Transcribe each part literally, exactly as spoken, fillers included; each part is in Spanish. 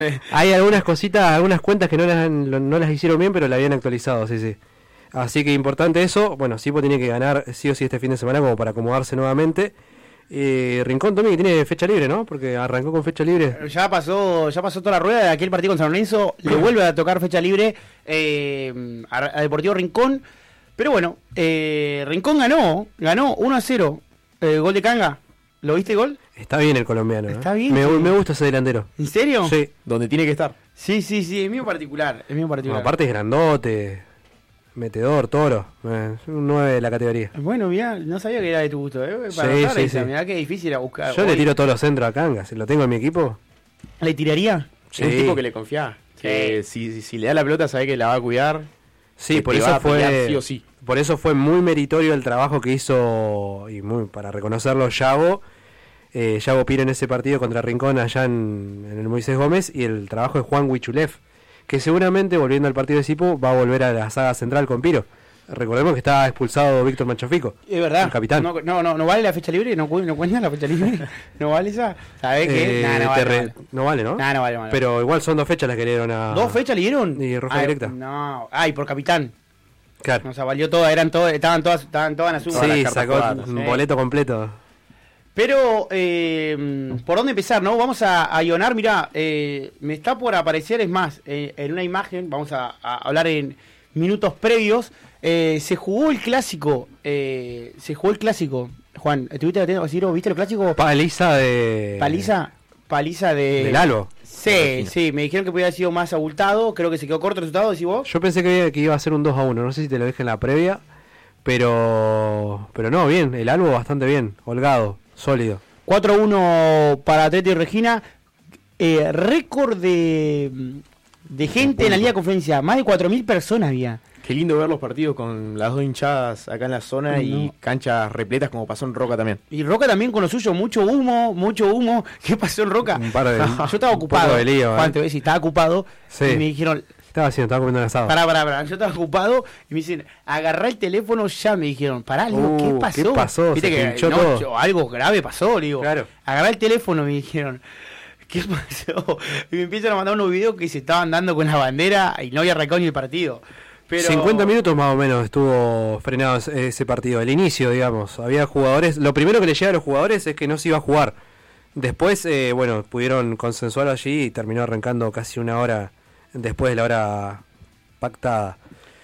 Hay algunas cositas, algunas cuentas que no las, no las hicieron bien, pero la habían actualizado, sí, sí. Así que importante eso. Bueno, Sipo tiene que ganar sí o sí este fin de semana como para acomodarse nuevamente. Eh, Rincón también que tiene fecha libre, ¿no? Porque arrancó con fecha libre. Ya pasó ya pasó toda la rueda de aquel partido con San Lorenzo. Le vuelve a tocar fecha libre eh, a, a Deportivo Rincón. Pero bueno, eh, Rincón ganó, ganó uno a cero. Eh, gol de Canga. ¿Lo viste el gol? Está bien el colombiano. Está ¿eh? bien. Me, Sí. me gusta ese delantero. ¿En serio? Sí. Donde tiene que estar. Sí, sí, sí, es mío particular. Es mío No, particular. aparte es grandote, metedor, toro. Eh, es un nueve de la categoría. Bueno, mirá, no sabía que era de tu gusto. ¿eh? Para Sí, anotar sí, esa, sí. mirá que difícil a buscar. Yo le Hoy- tiro todos los centros a Canga. Si lo tengo en mi equipo. ¿Le tiraría? Sí. Es un tipo que le confía. Que si, si, si le da la pelota sabe que la va a cuidar. Sí, que por te va eso a pelear fue sí o sí. por eso fue muy meritorio el trabajo que hizo, y muy para reconocerlo, Yago. Eh, Yago Piro en ese partido contra Rincón allá en, en el Moisés Gómez, y el trabajo de Juan Huichulef, que seguramente, volviendo al partido de Sipo, va a volver a la saga central con Piro. Recordemos que está expulsado Víctor Machofico, Es verdad. el capitán. No, no, no, no vale la fecha libre, no, cu- no cuenta la fecha libre. ¿No vale esa? ¿Sabés qué? Eh, Nah, no, te vale, re- no vale. no vale, ¿no? Nah, no vale, no vale. Pero igual son dos fechas las que le dieron a... ¿Dos fechas le dieron? Y roja Ay, directa. No, ay, por capitán. Claro. O sea, valió todas, eran todas, estaban todas, estaban todas en azul. Todas las Sí, cartas sacó jugadas, un sí. boleto completo. Pero, eh, ¿por dónde empezar, no? Vamos a, a guionar, mirá, eh, me está por aparecer, es más, eh, en una imagen, vamos a, a hablar en minutos previos, eh, se jugó el clásico, eh, se jugó el clásico, Juan, ¿estuviste atento, Ciro? ¿Viste el clásico? Paliza de... Paliza, paliza de... Del Albo. Sí, sí, me dijeron que podía haber sido más abultado, creo que se quedó corto el resultado, decís vos. Yo pensé que, que iba a ser un dos a uno, no sé si te lo dije en la previa, pero pero no, bien, el Albo bastante bien, holgado, sólido. cuatro a uno para Atlético y Regina, eh, récord de, de gente en la Liga de Conferencia, más de cuatro mil personas había. Qué lindo ver los partidos con las dos hinchadas acá en la zona No. y canchas repletas como pasó en Roca también. Y Roca también con lo suyo, mucho humo, mucho humo. ¿Qué pasó en Roca? Un par de- Yo estaba un ocupado. poco de lío, Juan, eh. te voy a decir, estaba ocupado. Sí. Y me dijeron, ¿Qué estaba haciendo? Estaba comiendo un asado. pará, pará, pará. Yo estaba ocupado y me dicen, agarrá el teléfono ya. Me dijeron, pará, le digo, Uh, ¿qué pasó? ¿qué pasó? Viste Se que pinchó no, todo. yo- algo grave pasó, le digo. Claro. Agarrá el teléfono, me dijeron. ¿Qué pasó? Y me empiezan a mandar unos videos que se estaban dando con la bandera y no había arrancado ni el partido. Pero... cincuenta minutos más o menos estuvo frenado ese ese partido, el inicio, digamos. Había jugadores, lo primero que le llega a los jugadores es que no se iba a jugar. Después, eh, bueno, pudieron consensuar allí y terminó arrancando casi una hora después de la hora pactada.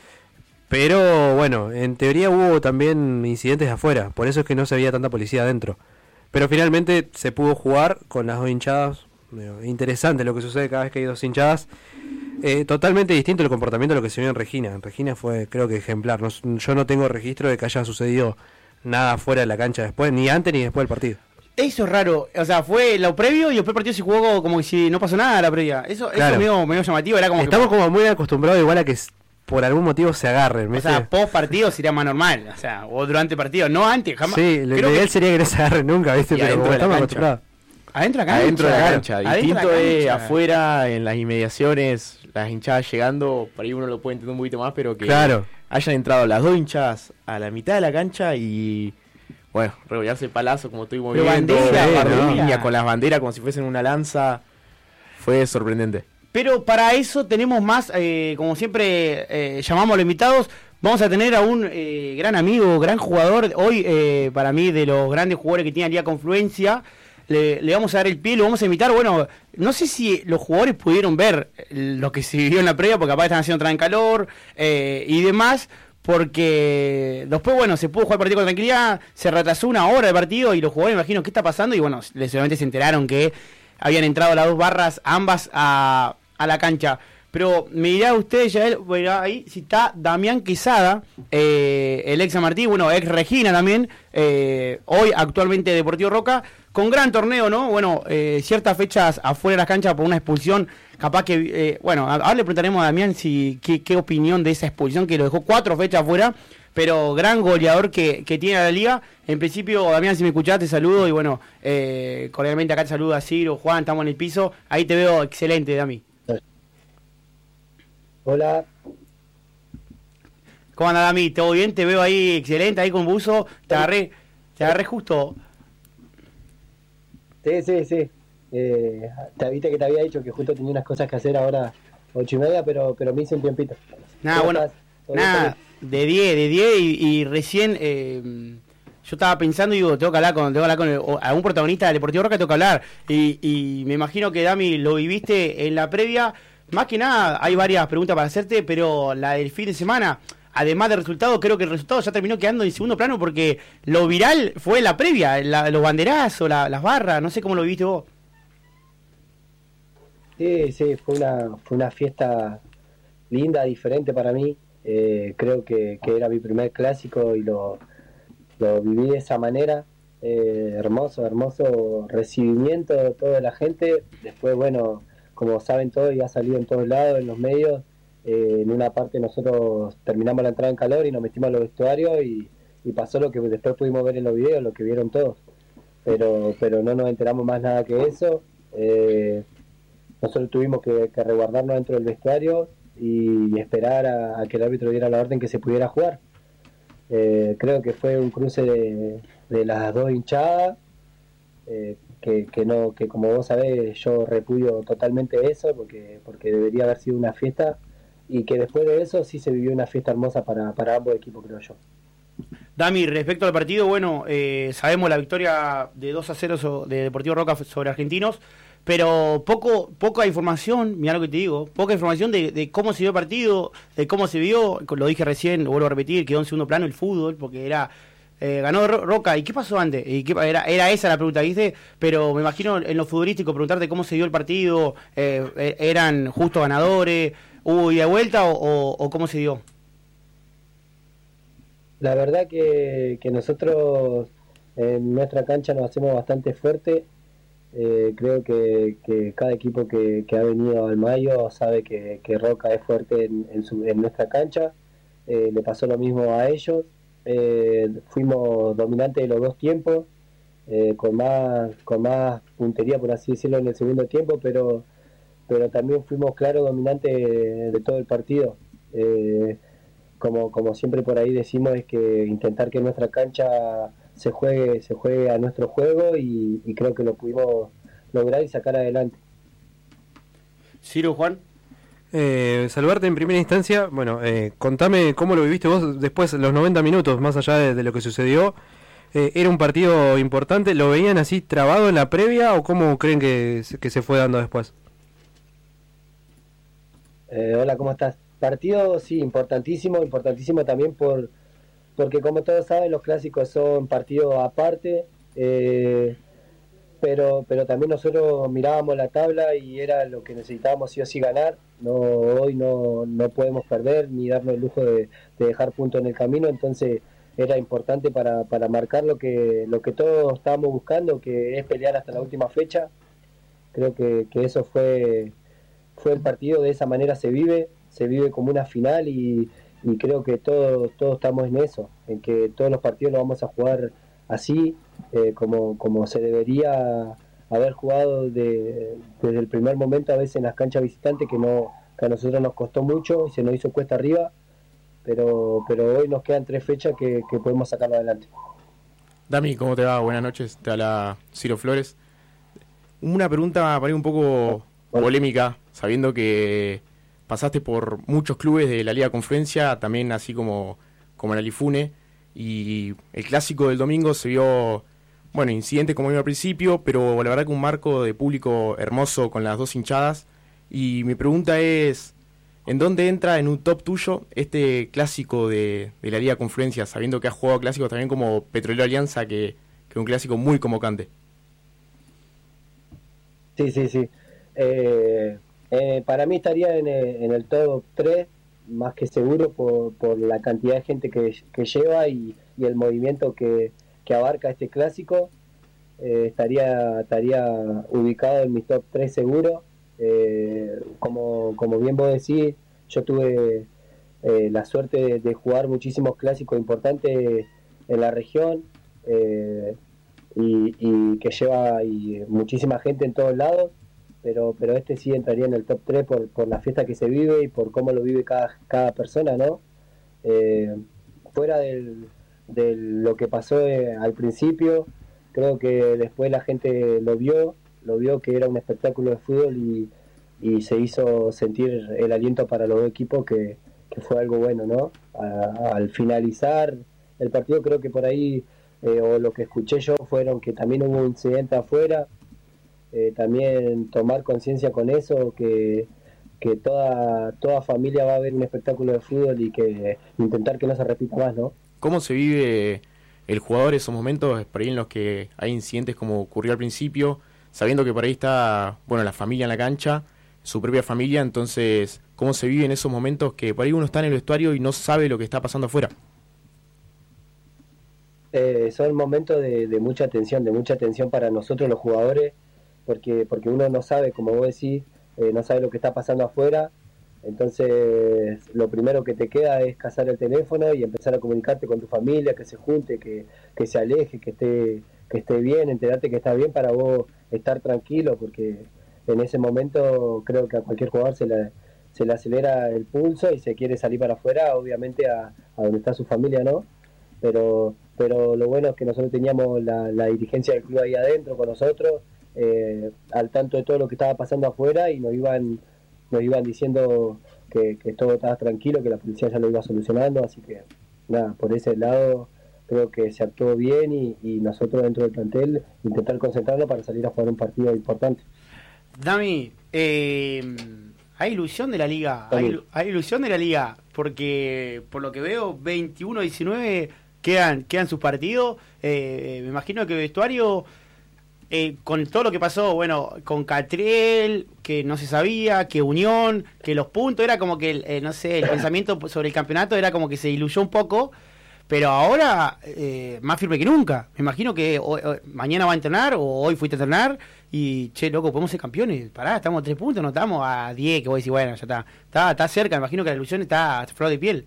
Pero bueno, en teoría hubo también incidentes afuera, por eso es que no se veía tanta policía adentro. Pero finalmente se pudo jugar con las dos hinchadas. Digo, interesante lo que sucede cada vez que hay dos hinchadas. Eh, totalmente distinto el comportamiento de lo que se vio en Regina. En Regina fue, creo que ejemplar. No, yo no tengo registro de que haya sucedido nada fuera de la cancha después, ni antes ni después del partido. Eso es raro, o sea, fue lo previo y después el partido se jugó como que si no pasó nada la previa. Eso, Claro. eso medio, medio llamativo, era como Estamos que, como muy acostumbrados igual a que s- por algún motivo se agarren. o ¿viste? sea, post partido sería más normal, o sea, o durante el partido, no antes, jamás. Sí, lo Creo ideal que sería que no se agarren nunca, ¿viste? Y Pero adentro como de la estamos cancha. acostumbrados. adentro de la cancha. Adentro de la claro. cancha. Adentro de Distinto la es cancha. afuera, en las inmediaciones, las hinchadas llegando, por ahí uno lo puede entender un poquito más, pero que Claro. hayan entrado las dos hinchadas a la mitad de la cancha y, bueno, revollarse el palazo como estoy Pero moviendo, bandera, par de bandera. línea con las banderas como si fuesen una lanza, fue sorprendente. Pero para eso tenemos más, eh, como siempre eh, llamamos a los invitados, vamos a tener a un eh, gran amigo, gran jugador, hoy eh, para mí de los grandes jugadores que tiene Liga Confluencia, le, le vamos a dar el pie, lo vamos a invitar, bueno, no sé si los jugadores pudieron ver lo que se vivió en la previa, porque capaz están haciendo otra en calor eh, y demás, porque después, bueno, se pudo jugar el partido con tranquilidad, se retrasó una hora de partido y los jugadores, me imagino, ¿qué está pasando? Y bueno, les- seguramente se enteraron que habían entrado las dos barras, ambas a, a la cancha. Pero me dirá usted, Yael, verá ahí, si está Damián Quesada, eh, el ex San Martín, bueno, ex Regina también, eh, hoy actualmente Deportivo Roca, con gran torneo, ¿no? Bueno, eh, ciertas fechas afuera de las canchas por una expulsión, capaz que, eh, bueno, ahora le preguntaremos a Damián si qué, qué opinión de esa expulsión que lo dejó cuatro fechas afuera, pero gran goleador que, que tiene la liga. En principio, Damián, si me escuchás, te saludo y bueno, eh, cordialmente acá te saludo a Ciro, Juan, estamos en el piso, ahí te veo excelente, Dami. Hola, ¿Cómo anda, Dami? ¿Todo bien? Te veo ahí excelente, ahí con buzo, te agarré, te agarré justo. sí, sí, sí. Eh, te viste que te había dicho que justo tenía unas cosas que hacer ahora ocho y media, pero, pero me hice un tiempito. Nada, bueno, nada, de diez, de diez y, y recién eh, yo estaba pensando y digo, tengo que hablar con, tengo que hablar con el, o, algún protagonista del Deportivo Roca, tengo que hablar. Y, y me imagino que, Dami, lo viviste en la previa. Más que nada, hay varias preguntas para hacerte, pero la del fin de semana, además del resultado, creo que el resultado ya terminó quedando en segundo plano porque lo viral fue la previa, la, los banderazos, la, las barras, no sé cómo lo viviste vos. Sí, sí, fue una, fue una fiesta linda, diferente para mí. Eh, creo que, que era mi primer clásico y lo, lo viví de esa manera. Eh, hermoso, hermoso recibimiento de toda la gente. Después, bueno, como saben todos, ya ha salido en todos lados, en los medios. Eh, en una parte nosotros terminamos la entrada en calor y nos metimos a los vestuarios y, y pasó lo que después pudimos ver en los videos, lo que vieron todos. Pero, pero no nos enteramos más nada que eso. Eh, Nosotros tuvimos que, que resguardarnos dentro del vestuario y esperar a, a que el árbitro diera la orden que se pudiera jugar. Eh, creo que fue un cruce de, de las dos hinchadas, eh, que, que no, que como vos sabés yo repudio totalmente eso porque, porque debería haber sido una fiesta y que después de eso sí se vivió una fiesta hermosa para, para ambos equipos, creo yo. Dami, respecto al partido, bueno, eh, sabemos la victoria de dos a cero so, de Deportivo Roca sobre Argentinos, pero poco poca información, mira lo que te digo, poca información de, de cómo se dio el partido, de cómo se vio, lo dije recién, lo vuelvo a repetir, quedó en segundo plano el fútbol, porque era eh, ganó Roca, ¿y qué pasó antes? ¿Y qué, era, era esa la pregunta, ¿viste? Pero me imagino en lo futbolístico preguntarte cómo se dio el partido, eh, eran justo ganadores, hubo ida y vuelta o, o, o cómo se dio. La verdad que, que nosotros en nuestra cancha nos hacemos bastante fuerte. Eh, creo que, que cada equipo que, que ha venido al Mayo sabe que, que Roca es fuerte en, en, su, en nuestra cancha. Eh, le pasó lo mismo a ellos. Eh, fuimos dominantes de los dos tiempos, eh, con más con más puntería, por así decirlo, en el segundo tiempo, pero pero también fuimos claros dominantes de, de todo el partido. Eh, como, como siempre por ahí decimos, es que intentar que nuestra cancha se juegue se juegue a nuestro juego y, y creo que lo pudimos lograr y sacar adelante. Ciro, Juan. Eh, saludarte en primera instancia. Bueno, eh, contame cómo lo viviste vos después los noventa minutos, más allá de, de lo que sucedió. Eh, ¿Era un partido importante? ¿Lo veían así trabado en la previa o cómo creen que, que se fue dando después? Eh, hola, ¿cómo estás? Partido, sí, importantísimo, importantísimo también por porque como todos saben los clásicos son partidos aparte, eh, pero pero también nosotros mirábamos la tabla y era lo que necesitábamos sí o sí ganar. No, hoy no, no podemos perder ni darnos el lujo de, de dejar puntos en el camino, entonces era importante para, para marcar lo que lo que todos estábamos buscando, que es pelear hasta la última fecha. Creo que, que eso fue fue el partido, de esa manera se vive, se vive como una final y y creo que todos todos estamos en eso, en que todos los partidos los vamos a jugar así, eh, como, como se debería haber jugado de, desde el primer momento, a veces en las canchas visitantes, que no que a nosotros nos costó mucho y se nos hizo cuesta arriba, pero pero hoy nos quedan tres fechas que, que podemos sacarlo adelante. Dami, ¿cómo te va? Buenas noches, te habla Ciro Flores. Una pregunta para ir un poco polémica, sabiendo que pasaste por muchos clubes de la Liga Confluencia, también así como, como en Alifune, y el clásico del domingo se vio, bueno, incidente como iba al principio, pero la verdad que un marco de público hermoso con las dos hinchadas, y mi pregunta es, ¿en dónde entra en un top tuyo este clásico de, de la Liga Confluencia, sabiendo que has jugado clásicos también como Petrolero Alianza, que, que es un clásico muy convocante? Sí, sí, sí. Eh... Eh, para mí estaría en el, en el top tres, más que seguro, por, por la cantidad de gente que, que lleva y, y el movimiento que, que abarca este clásico. Eh, estaría estaría ubicado en mi top tres seguro. Eh, como, como bien vos decís, yo tuve eh, la suerte de, de jugar muchísimos clásicos importantes en la región, eh, y, y que lleva y muchísima gente en todos lados. Pero, pero este sí entraría en el top tres por, por la fiesta que se vive y por cómo lo vive cada, cada persona, ¿no? Eh, fuera del, de lo que pasó eh, al principio, creo que después la gente lo vio, lo vio que era un espectáculo de fútbol y, y se hizo sentir el aliento para los dos equipos, que, que fue algo bueno, ¿no? A, al finalizar el partido creo que por ahí, eh, o lo que escuché yo, fueron que también hubo un incidente afuera, eh, también tomar conciencia con eso, que, que toda, toda familia va a ver un espectáculo de fútbol y que intentar que no se repita más, ¿no? ¿Cómo se vive el jugador esos momentos, por ahí en los que hay incidentes como ocurrió al principio, sabiendo que por ahí está, bueno, la familia en la cancha, su propia familia? Entonces, ¿cómo se vive en esos momentos que por ahí uno está en el vestuario y no sabe lo que está pasando afuera? Eh, son momentos de, de mucha tensión, de mucha tensión para nosotros los jugadores, porque porque uno no sabe, como vos decís, eh, no sabe lo que está pasando afuera. Entonces lo primero que te queda es cazar el teléfono y empezar a comunicarte con tu familia, que se junte, que, que se aleje, que esté, que esté bien, enterarte que está bien para vos estar tranquilo, porque en ese momento creo que a cualquier jugador se le, se le acelera el pulso y se quiere salir para afuera, obviamente a, a donde está su familia, ¿no? Pero, pero lo bueno es que nosotros teníamos la, la dirigencia del club ahí adentro con nosotros, eh, al tanto de todo lo que estaba pasando afuera, y nos iban nos iban diciendo que, que todo estaba tranquilo, que la policía ya lo iba solucionando, así que nada, por ese lado creo que se actuó bien y, y nosotros dentro del plantel intentar concentrarnos para salir a jugar un partido importante. Dami, eh, hay ilusión de la liga, hay, hay ilusión de la liga, porque por lo que veo veintiuno diecinueve quedan, quedan sus partidos, eh, me imagino que el vestuario... Eh, con todo lo que pasó, bueno, con Catriel, que no se sabía, que Unión, que los puntos, era como que, el, eh, no sé, el pensamiento sobre el campeonato era como que se diluyó un poco, pero ahora eh, más firme que nunca. Me imagino que hoy, hoy, mañana va a entrenar, o hoy fuiste a entrenar, y, che, loco, podemos ser campeones. Pará, estamos a tres puntos, no estamos a diez, que vos decís, bueno, ya está, está, está cerca, me imagino que la ilusión está a flor de piel.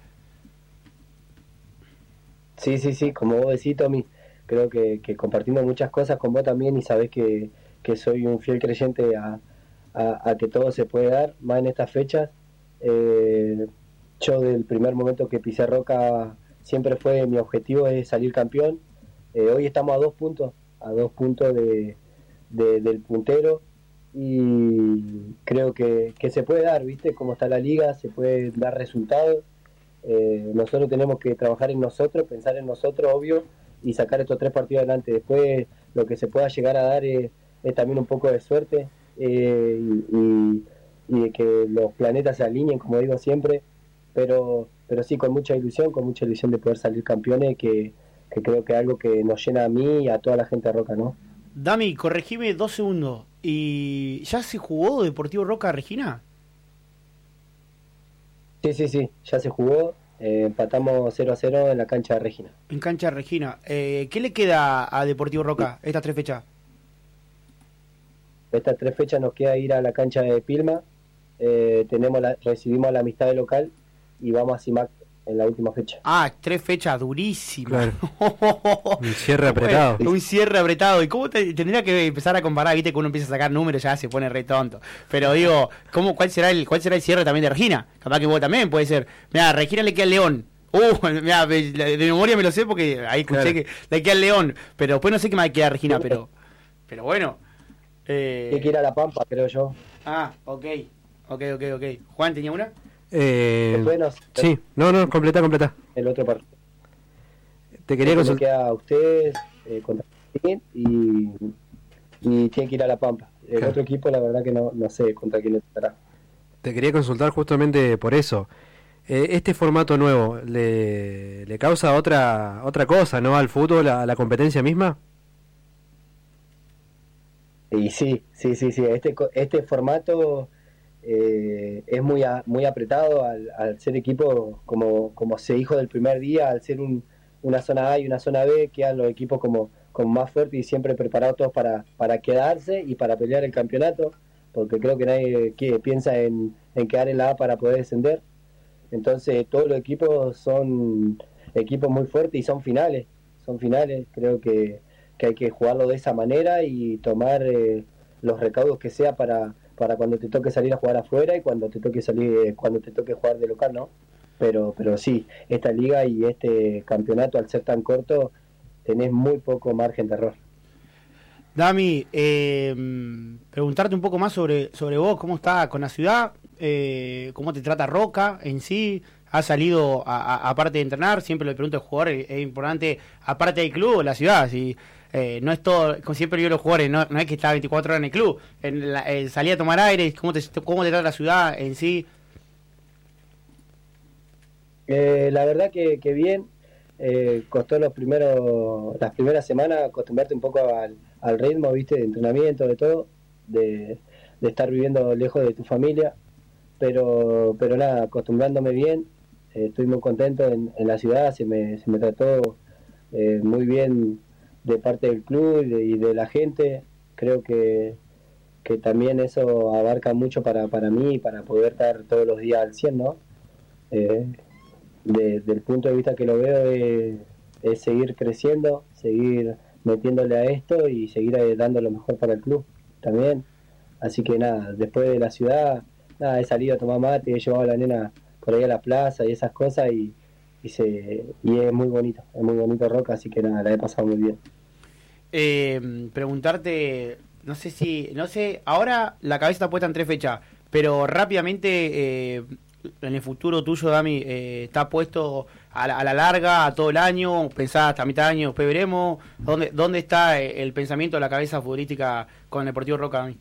Sí, sí, sí, como vos decís, Tommy, creo que, que compartiendo muchas cosas con vos también, y sabés que, que soy un fiel creyente a, a, a que todo se puede dar, más en estas fechas. Eh, yo del primer momento que pisé Roca siempre fue mi objetivo es salir campeón. Eh, hoy estamos a dos puntos, a dos puntos de, de, del puntero, y creo que, que se puede dar, ¿viste? Como está la liga, se puede dar resultados. Eh, nosotros tenemos que trabajar en nosotros, pensar en nosotros, obvio, y sacar estos tres partidos adelante. Después lo que se pueda llegar a dar es, es también un poco de suerte, eh, y, y, y de que los planetas se alineen, como digo siempre, pero pero sí con mucha ilusión, con mucha ilusión de poder salir campeones, que, que creo que es algo que nos llena a mí y a toda la gente de Roca, ¿no? Dami, corregime dos segundos. ¿Y ya se jugó Deportivo Roca Regina? Sí, sí, sí, ya se jugó. Eh, empatamos cero a cero en la cancha de Regina. En cancha de Regina. Eh, ¿Qué le queda a Deportivo Roca estas tres fechas? Estas tres fechas nos queda ir a la cancha de Pilma. Eh, tenemos la, recibimos la amistad de local y vamos a CIMAC en la última fecha. Ah, tres fechas durísimas. Claro. Un cierre apretado. Un cierre apretado. ¿Y cómo te, tendría que empezar a comparar? Viste que uno empieza a sacar números, ya se pone re tonto. Pero digo, ¿cómo, cuál será el cuál será el cierre también de Regina? Capaz que vos también puede ser. Mira, a Regina le queda el León. Uh, mira, de, de memoria me lo sé porque ahí escuché, claro, que le queda el León. Pero después no sé qué más queda Regina, pero pero bueno. Eh... Hay que ir a La Pampa, creo yo. Ah, ok. Ok, ok, ok. Juan, ¿tenía una? Eh, bueno, sí, no, no, completa, completa. El otro partido. Te quería consultar. Queda a ustedes eh, contra quién y, y tiene que ir a La Pampa. El claro. otro equipo, la verdad que no, no sé contra quién estará. Te quería consultar justamente por eso. Eh, este formato nuevo le, le causa otra otra cosa, ¿no? Al fútbol, a la competencia misma. Y sí, sí, sí, sí. Este este formato Eh, es muy a, muy apretado al, al ser equipo como, como se dijo del primer día, al ser un, una zona A y una zona B, quedan los equipos como, como más fuertes y siempre preparados todos para, para quedarse y para pelear el campeonato, porque creo que nadie que piensa en, en quedar en la A para poder descender. Entonces todos los equipos son equipos muy fuertes y son finales, son finales. Creo que, que hay que jugarlo de esa manera y tomar eh, los recaudos que sea para para cuando te toque salir a jugar afuera y cuando te toque salir cuando te toque jugar de local, ¿no? Pero pero sí, esta liga y este campeonato, al ser tan corto, tenés muy poco margen de error. Dami, eh, preguntarte un poco más sobre, sobre vos, cómo está con la ciudad, eh, cómo te trata Roca en sí. ¿Has salido, a, a, aparte de entrenar? Siempre le pregunto al jugador, es, es importante, aparte del club, la ciudad. Si, eh, no es todo, como siempre digo a los jugadores, no, no es que está veinticuatro horas en el club. En la, en salir a tomar aire, ¿cómo te, cómo te trata la ciudad en sí? Eh, la verdad que, que bien. Eh, costó los primeros las primeras semanas acostumbrarte un poco al, al ritmo, viste, de entrenamiento, de todo, de, de estar viviendo lejos de tu familia, pero pero nada, acostumbrándome bien. Eh, estoy muy contento en, en la ciudad, se me, se me trató eh, muy bien de parte del club y de, y de la gente. Creo que, que también eso abarca mucho para, para mí, para poder estar todos los días al cien, ¿no? Eh, de, del punto de vista que lo veo es, es seguir creciendo, seguir metiéndole a esto y seguir dando lo mejor para el club también. Así que nada, después de la ciudad, nada, he salido a tomar mate, he llevado a la nena por ahí a la plaza y esas cosas y, y, se, y es muy bonito, es muy bonito Roca, así que nada, la he pasado muy bien. Eh, preguntarte, no sé si, no sé, ahora la cabeza está puesta en tres fechas, pero rápidamente, eh, en el futuro tuyo, Dami, eh, ¿está puesto a la, a la larga, a todo el año? ¿Pensás hasta mitad de año, después veremos? ¿Dónde, dónde está el pensamiento de la cabeza futbolística con el Deportivo Roca, Dami?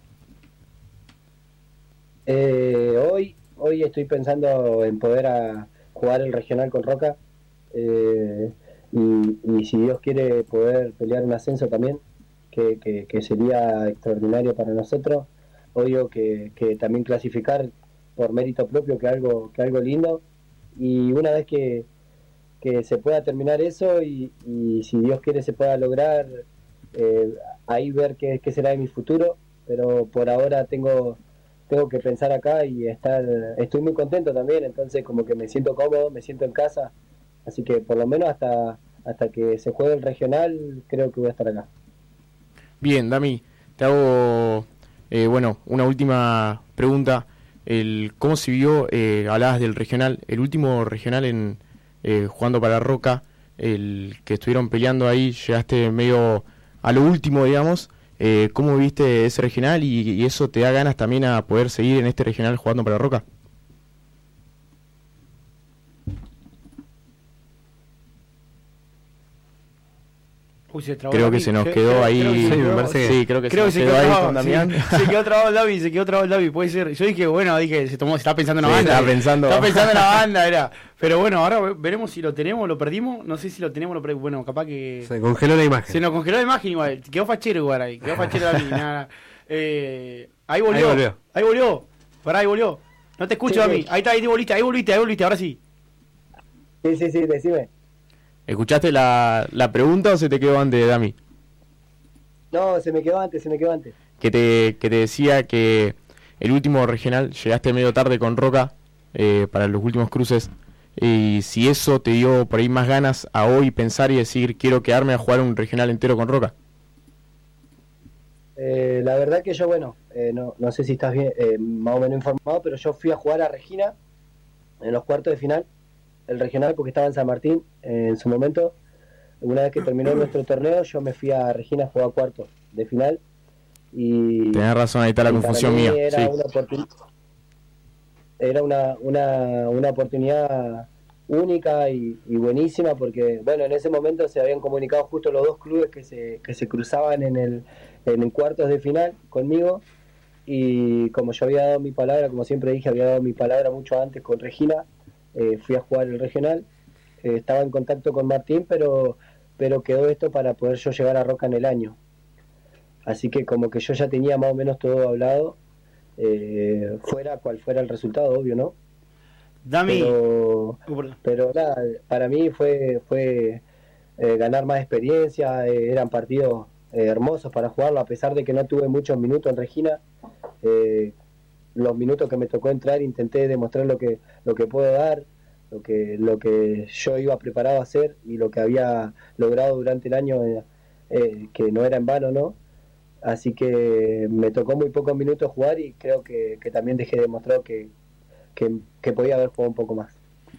Eh, hoy, hoy estoy pensando en poder a jugar el regional con Roca, eh, y, y si Dios quiere poder pelear un ascenso también, que, que, que sería extraordinario para nosotros. Obvio que, que también clasificar por mérito propio, que algo que algo lindo, y una vez que, que se pueda terminar eso y, y si Dios quiere se pueda lograr, eh, ahí ver qué, qué será de mi futuro, pero por ahora tengo tengo que pensar acá y estar, estoy muy contento también, entonces como que me siento cómodo, me siento en casa, así que por lo menos hasta hasta que se juegue el regional creo que voy a estar acá. Bien, Dami, te hago eh, bueno, una última pregunta. El, ¿Cómo se vio, eh, hablabas del regional, el último regional en eh, jugando para Roca, el que estuvieron peleando ahí, llegaste medio a lo último, digamos? Eh, ¿Cómo viste ese regional y, y eso te da ganas también a poder seguir en este regional jugando para Roca? Uy, se trabó creo Dami. que se nos Creo- quedó creo- ahí. creo que se Sí, quedó- me parece que- sí, creo que creo que se se nos quedó quedó ahí trabado, con Damián. sí, se quedó trabado el Davi, se quedó trabado el Davi, puede ser. Yo dije, bueno, dije, se tomó, se está pensando en una Sí, banda. estaba pensando- Estaba pensando en la banda, era. Pero bueno, ahora ve- veremos si lo tenemos, lo perdimos. No sé si lo tenemos, lo perdimos. Bueno, capaz que. Se congeló la imagen. Se nos congeló la imagen igual. Quedó fachero igual ahí. Quedó fachero Davi. Nada. Eh, ahí volvió. Ahí volvió. Ahí volvió. Pará, ahí volvió. No te escucho, Sí, Dami. sí. Ahí está, ahí volviste, ahí volviste, ahí volviste, ahora sí. Sí, sí, sí, decime. ¿Escuchaste la, la pregunta o se te quedó antes, Dami? No, se me quedó antes, se me quedó antes. Que te, que te decía que el último regional llegaste medio tarde con Roca eh, para los últimos cruces, y si eso te dio por ahí más ganas a hoy pensar y decir quiero quedarme a jugar un regional entero con Roca. Eh, la verdad que yo, bueno, eh, no, no sé si estás bien, eh, más o menos informado, pero yo fui a jugar a Regina en los cuartos de final, el regional, porque estaba en San Martín eh, en su momento. Una vez que terminó nuestro torneo, yo me fui a Regina a jugar cuartos de final. Y Tenés razón, ahí está la y para confusión mí mía. Era, Sí. una, oportun- era una, una, una oportunidad única y, y buenísima, porque bueno, en ese momento se habían comunicado justo los dos clubes que se, que se cruzaban en el, en el cuartos de final conmigo, y como yo había dado mi palabra, como siempre dije, había dado mi palabra mucho antes con Regina, eh, fui a jugar el regional. Eh, estaba en contacto con Martín, pero pero quedó esto para poder yo llegar a Roca en el año. Así que como que yo ya tenía más o menos todo hablado, eh, fuera cual fuera el resultado, obvio, ¿no? Dami. Pero, Uh, perdón. pero nada, para mí fue fue eh, ganar más experiencia, eh, eran partidos eh, hermosos para jugarlo, a pesar de que no tuve muchos minutos en Regina. Eh, los minutos que me tocó entrar intenté demostrar lo que lo que puedo dar, lo que lo que yo iba preparado a hacer y lo que había logrado durante el año, eh, eh, que no era en vano, ¿no? Así que me tocó muy pocos minutos jugar y creo que, que también dejé demostrado que, que, que podía haber jugado un poco más.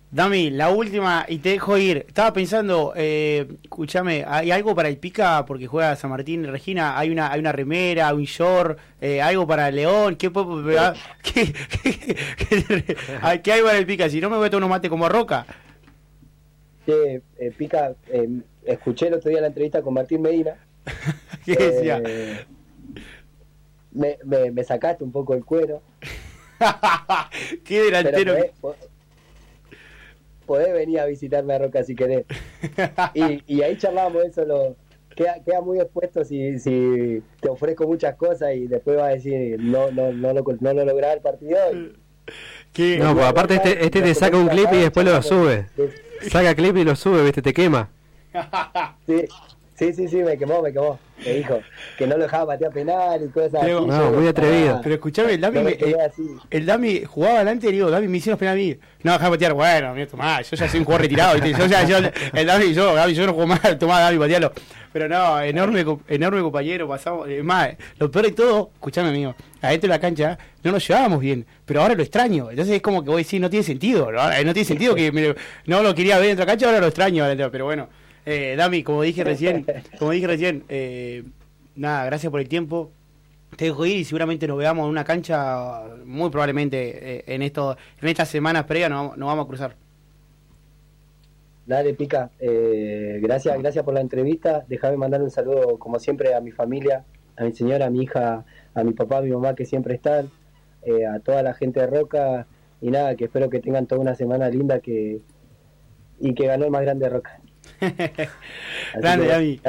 Dami, la última y te dejo ir. Estaba pensando, eh, escúchame, ¿hay algo para el Pica porque juega San Martín y Regina? ¿Hay una hay una remera, un short, eh, algo para el León? ¿Qué, ¿Qué, qué, qué, qué hay para el Pica? Si no me voy a tomar unos mate como Roca. Sí, eh, Pica, eh, escuché el otro día la entrevista con Martín Medina. ¿Qué decía? Eh, me, me, me sacaste un poco el cuero. Qué delantero. Podés, podés, podés venir a visitarme a Roca si querés. Y, y ahí charlábamos eso, lo, queda, queda muy expuesto si, si te ofrezco muchas cosas y después vas a decir no no no lo, no lo lográs el partido. Y, ¿Qué? No, pues aparte este, este te saca un clip y después lo sube. Saca clip y lo sube, viste, te quema. Sí, sí, sí, sí, me quemó, me quemó. Me dijo que no lo dejaba patear penal y cosas pero, así. No, muy atrevido. Ah, pero escuchame, el Dami, no me, el, el Dami jugaba adelante y digo, Dami, me hicieron penal a mí. No, dejá patear, bueno, mira, tomá, yo ya soy un jugador retirado, ¿viste? Yo ya, yo, el Dami, yo, Dami, yo no juego más, tomá, Dami, patealo. Pero no, enorme, enorme compañero, pasamos, es más, lo peor de todo, escuchame, amigo, adentro de la cancha no nos llevábamos bien, pero ahora lo extraño. Entonces es como que voy a decir, no tiene sentido, no, no tiene sentido que me, no lo quería ver dentro de la cancha, ahora lo extraño, pero bueno. Eh, Dami, como dije recién, como dije recién, eh, nada, gracias por el tiempo. Te dejo ir y seguramente nos veamos en una cancha, muy probablemente eh, en esto, en estas semanas previas nos, nos vamos a cruzar. Dale, Pica, eh, gracias, gracias por la entrevista. Déjame mandar un saludo, como siempre, a mi familia, a mi señora, a mi hija, a mi papá, a mi mamá que siempre están, eh, a toda la gente de Roca y nada, que espero que tengan toda una semana linda que y que ganó el más grande de Roca. Grande, que, David.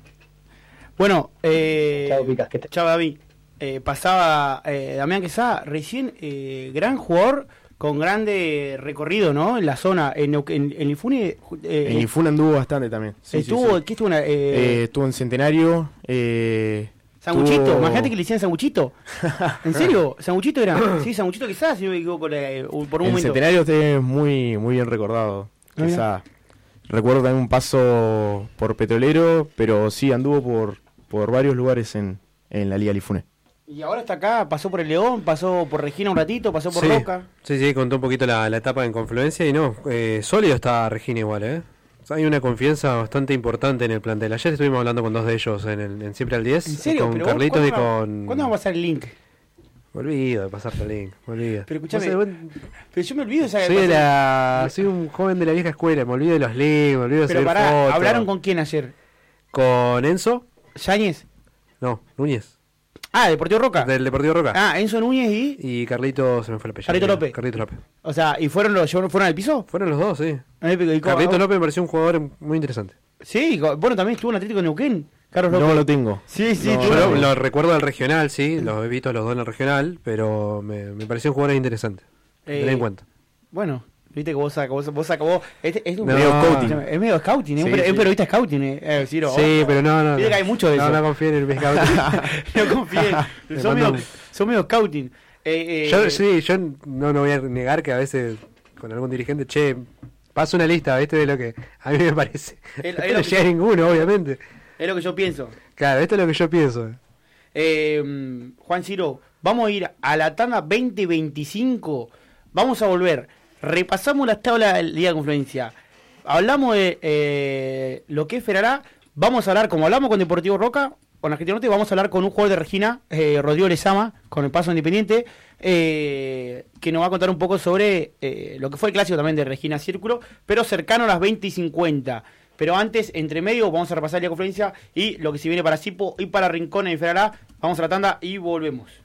Bueno, eh, chao, Pica. Que te... Chao, David. Eh, pasaba eh, Damián Quesada, recién eh, gran jugador con grande recorrido, ¿no? En la zona, en, en, en Ifune. Eh, en Ifune anduvo bastante también. Sí, estuvo, sí, sí. ¿qué estuvo? Eh, eh, estuvo en Centenario. Eh, Sanguchito, tuvo... imagínate que le decían Sanguchito. ¿En serio? ¿Sanguchito era? Sí, Sanguchito quizás, si no me equivoco, eh, por un en momento. Centenario es muy, muy bien recordado. Ah, quizás. Recuerdo también un paso por Petrolero, pero sí anduvo por, por varios lugares en, en la Liga Lifune. Y ahora está acá, pasó por el León, pasó por Regina un ratito, pasó por sí, Roca. Sí, sí, contó un poquito la, la etapa en Confluencia y no, eh, sólido está Regina igual, ¿eh? O sea, hay una confianza bastante importante en el plantel. Ayer estuvimos hablando con dos de ellos en, el, en Siempre al diez. ¿En serio? Con ¿Pero Carlitos vos, y con... ¿Cuándo vamos a pasar el link? Me olvido de pasarte el link, me olvido. Pero escuchame, no sé, pero yo me olvido de esa soy, de la, soy un joven de la vieja escuela, me olvido de los links, me olvido de pero hacer pará, fotos. ¿hablaron con quién ayer? ¿Con Enzo? ¿Yáñez? No, Núñez. Ah, Deportivo Roca. Del Deportivo Roca. Ah, Enzo Núñez y... Y Carlito, se me fue el apellido. Carlito López. Carlito López. O sea, ¿y fueron los fueron al piso? Fueron los dos, sí. ¿Y Carlito López me pareció un jugador muy interesante. Sí, bueno, también estuvo en Atlético de Neuquén. Carlos López. No lo tengo. Sí, sí. No, Yo lo, no. lo recuerdo del regional, sí, los he visto los dos en el regional, pero me, me pareció un jugador interesante. Eh, Ten en cuenta. Bueno, viste que vos sacás, vos, vos sacás, vos, este, es un No, medio no. scouting. Es medio scouting, es, Sí, un, per- sí. es un periodista scouting, eh, eh, Ciro, Sí, ojo. pero no, no. Viste no. que hay mucho de no, eso. No confío en el pescado. No confíen, Me son manda medio, un- son medio scouting. Eh, eh, Yo, sí, yo no, no voy a negar que a veces con algún dirigente, che, paso una lista, ¿viste? De lo que a mí me parece. Es- es Esto lo no que llega a yo- ninguno, obviamente. Es lo que yo pienso. Claro, esto es lo que yo pienso. Eh, Juan Ciro, vamos a ir a la tanda veinte veinticinco. Vamos a volver. Repasamos las tablas de Liga de Confluencia. Hablamos de eh, lo que es Ferará. Vamos a hablar, como hablamos con Deportivo Roca, con Argentino Norte, vamos a hablar con un jugador de Regina, eh, Rodrigo Lezama, con el Paso Independiente, eh, que nos va a contar un poco sobre eh, lo que fue el clásico también de Regina Círculo, pero cercano a las veinte y cincuenta. Pero antes, entre medio, vamos a repasar la Confluencia y lo que se viene para Sipo y para Rincón y Ferará. Vamos a la tanda y volvemos.